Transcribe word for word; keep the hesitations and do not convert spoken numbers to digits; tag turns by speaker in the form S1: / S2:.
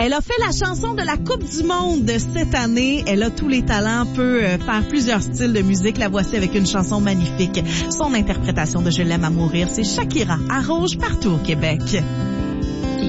S1: Elle a fait la chanson de la Coupe du Monde de cette année. Elle a tous les talents, peut faire plusieurs styles de musique. La voici avec une chanson magnifique. Son interprétation de Je l'aime à mourir, c'est Shakira à Rouge partout au Québec.